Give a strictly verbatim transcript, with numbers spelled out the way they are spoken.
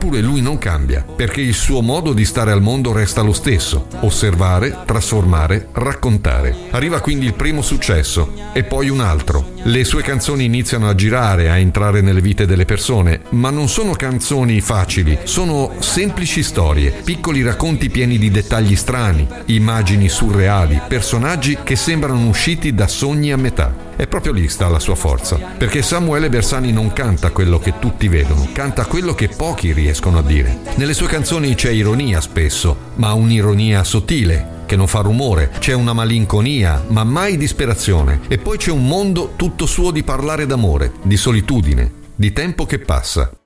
Eppure lui non cambia, perché il suo modo di stare al mondo resta lo stesso: osservare, trasformare, raccontare. Arriva quindi il primo successo e poi un altro. Le sue canzoni iniziano a girare, a entrare nelle vite delle persone, ma non sono canzoni facili, sono semplici storie, piccoli racconti pieni di dettagli strani, immagini surreali, personaggi che sembrano usciti da sogni a metà. E proprio lì sta la sua forza, perché Samuele Bersani non canta quello che tutti vedono, canta quello che pochi riescono a dire. Nelle sue canzoni c'è ironia spesso, ma un'ironia sottile, che non fa rumore, c'è una malinconia, ma mai disperazione, e poi c'è un mondo tutto suo di parlare d'amore, di solitudine, di tempo che passa.